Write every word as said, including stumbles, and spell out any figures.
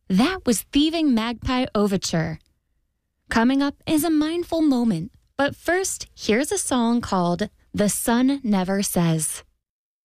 That was Thieving Magpie Overture. Coming up is a mindful moment, but first, here's a song called The Sun Never Says.